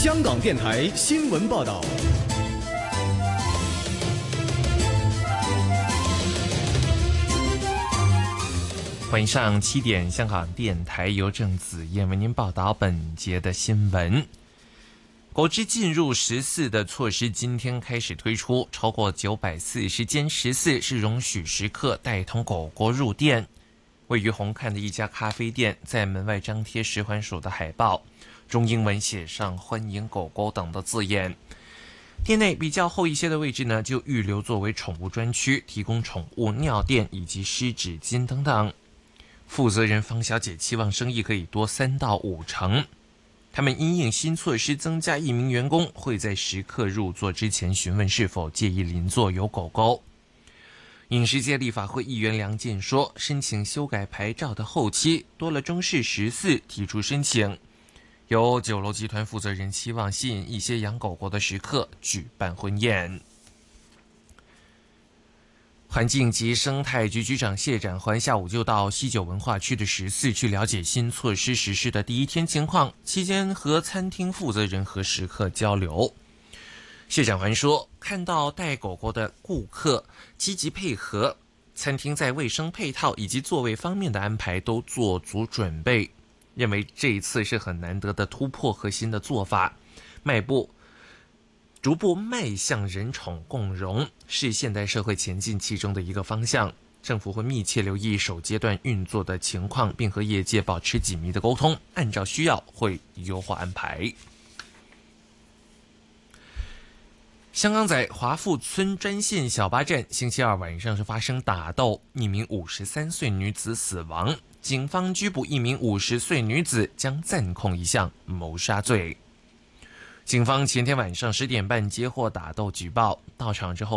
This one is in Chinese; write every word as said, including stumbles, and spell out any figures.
香港电台新闻报道。 晚上七点，香港电台由郑子燕为您报道本节的新闻。国之进入十四的措施今天开始推出，超过九百四十间食肆是容许食客带同狗狗入店。位于红磡的一家咖啡店，在门外张贴食环署的海报，中英文写上欢迎狗狗等的字眼。店内比较后一些的位置呢，就预留作为宠物专区，提供宠物尿垫以及湿纸巾等等。负责人方小姐期望生意可以多三到五成。他们因应新措施增加一名员工，会在食客入座之前询问是否介意邻座有狗狗。饮食界立法会议员梁健说，申请修改牌照的后期多了中式食肆提出申请，有酒楼集团负责人期望吸引一些养狗狗的食客举办婚宴。环境及生态局局长谢展寰下午就到西九文化区的食肆去了解新措施实施的第一天情况，期间和餐厅负责人和食客交流。谢展寰说，看到带狗狗的顾客积极配合，餐厅在卫生配套以及座位方面的安排都做足准备，认为这一次是很难得的突破和新的做法，迈步逐步迈向人宠共融，是现代社会前进其中的一个方向。政府会密切留意首阶段运作的情况，并和业界保持紧密的沟通，按照需要会优化安排。香港仔华富村专线小巴站星期二晚上是发生打斗，一名五十三岁女子死亡，警方拘捕一名五十岁女子，将暂控一项谋杀罪。警方前天晚上十点半接获打斗举报，到场之后